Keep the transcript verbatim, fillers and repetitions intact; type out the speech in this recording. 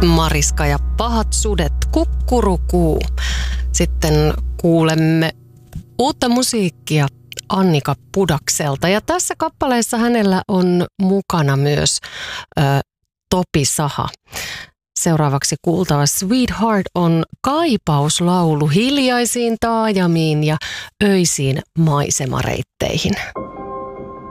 Mariska ja pahat sudet, kukkurukuu. Sitten kuulemme uutta musiikkia Annika Pudakselta. Ja tässä kappaleessa hänellä on mukana myös ö, Topi Saha. Seuraavaksi kuultava Sweetheart on kaipauslaulu hiljaisiin taajamiin ja öisiin maisemareitteihin.